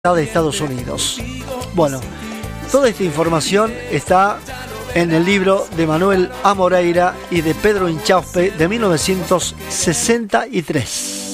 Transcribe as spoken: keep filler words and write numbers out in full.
de Estados Unidos. Bueno, toda esta información está en el libro de Manuel A. Moreira y de Pedro Inchauspe de mil novecientos sesenta y tres.